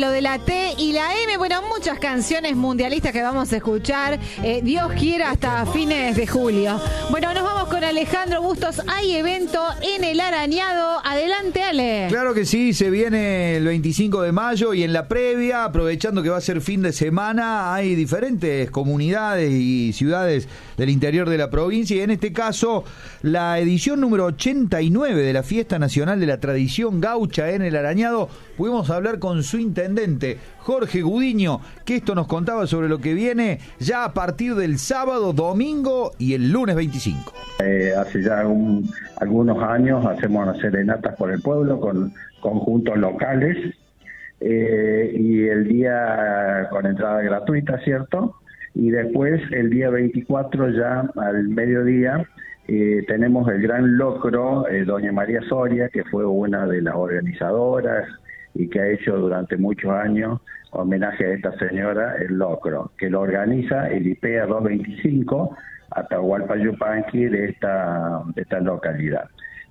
lo de la T y la M. Bueno, muchas canciones mundialistas que vamos a escuchar. Dios quiera hasta fines de julio. Bueno, nos vamos con Alejandro Bustos. Hay evento en el Arañado. Adelante, Ale. Claro que sí, se viene el 25 de mayo y en la previa, aprovechando que va a ser fin de semana, hay diferentes comunidades y ciudades del interior de la provincia y en este caso la edición número 89 de la Fiesta Nacional de la Tradición Gaucha en el Arañado. Pudimos hablar con su intendente, Jorge Gudiño, que esto nos contaba sobre lo que viene ya a partir del sábado, domingo y el lunes 25. Hace ya algunos años hacemos unas serenatas por el pueblo con conjuntos locales y el día con entrada gratuita, ¿cierto? Y después el día 24 ya al mediodía tenemos el gran locro, doña María Soria, que fue una de las organizadoras y que ha hecho durante muchos años homenaje a esta señora, el locro, que lo organiza el IPEA 225, Atahualpa Yupanqui de esta localidad.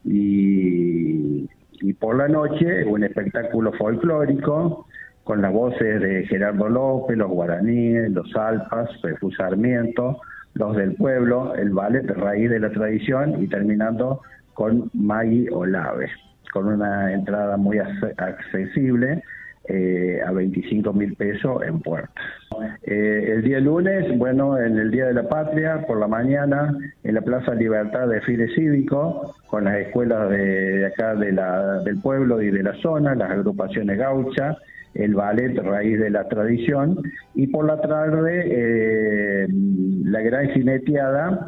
Y por la noche un espectáculo folclórico con las voces de Gerardo López, los guaraníes, los alpas, Jesús Sarmiento, los del pueblo, el ballet Raíz de la Tradición y terminando con Maggie Olave, con una entrada muy accesible a 25.000 pesos en puerta. El día lunes, bueno, en el Día de la Patria, por la mañana, en la Plaza Libertad, desfile cívico, con las escuelas de acá del pueblo y de la zona, las agrupaciones gauchas, el ballet Raíz de la Tradición, y por la tarde la gran jineteada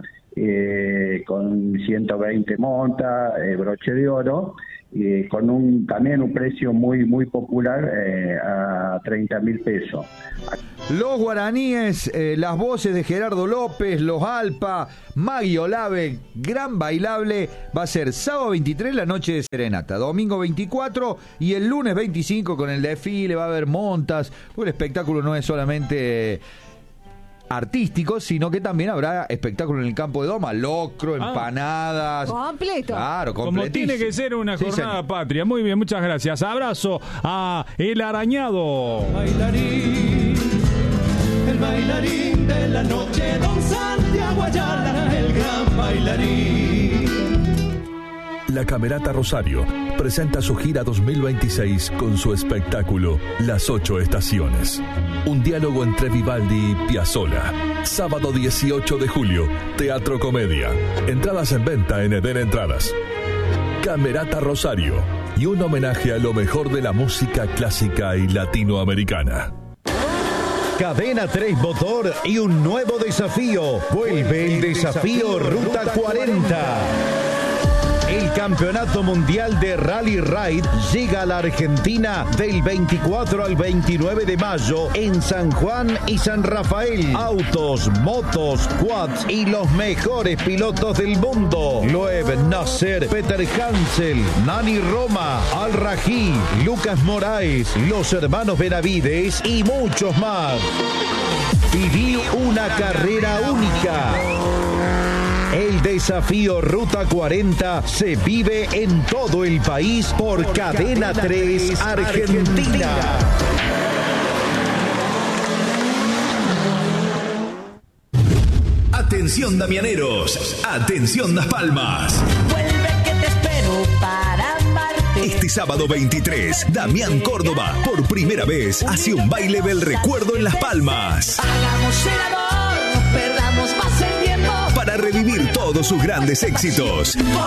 con 120 montas, broche de oro, con también un precio muy popular a 30.000 pesos. Los guaraníes, las voces de Gerardo López, los Alpa, Maggie Olave, gran bailable, va a ser sábado 23 la noche de serenata, domingo 24 y el lunes 25 con el desfile, va a haber montas, el espectáculo no es solamente artístico, sino que también habrá espectáculo en el campo de Doma, locro, empanadas. Completo. Claro, como tiene que ser una jornada patria. Muy bien, muchas gracias. Abrazo a El Arañado. Bailarín, el bailarín de la noche, don Santiago Ayala, el gran bailarín. La Camerata Rosario presenta su gira 2026 con su espectáculo Las 8 Estaciones. Un diálogo entre Vivaldi y Piazzolla. Sábado 18 de julio, Teatro Comedia. Entradas en venta en Eden Entradas. Camerata Rosario y un homenaje a lo mejor de la música clásica y latinoamericana. Cadena 3 Motor y un nuevo desafío. Vuelve el desafío Ruta 40. El Campeonato Mundial de Rally Ride llega a la Argentina del 24 al 29 de mayo en San Juan y San Rafael. Autos, motos, quads y los mejores pilotos del mundo. Loeb Nasser, Peter Hansel, Nani Roma, Al Rají, Lucas Moraes, los hermanos Benavides y muchos más. Viví una carrera única. El desafío Ruta 40 se vive en todo el país por Cadena 3 Argentina. Atención damianeros, atención Las Palmas. Vuelve que te espero para amarte. Este sábado 23, Damián Córdoba, por primera vez, hace un baile del recuerdo en Las Palmas. Hagamos el amor, no perdamos más el tiempo. Para revivir todos sus grandes éxitos.